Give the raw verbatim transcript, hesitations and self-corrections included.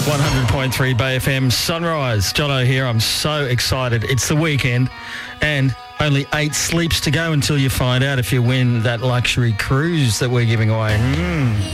one hundred point three Bay F M Sunrise. Jono here. I'm so excited. It's the weekend and only eight sleeps to go until you find out if you win that luxury cruise that we're giving away. Mm.